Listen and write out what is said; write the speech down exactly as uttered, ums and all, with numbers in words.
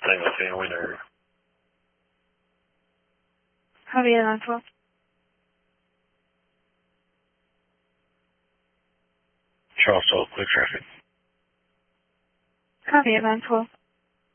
Tango Fan Winner. Copy at nine twelve. Charles twelve, clear traffic. Copy at nine twelve.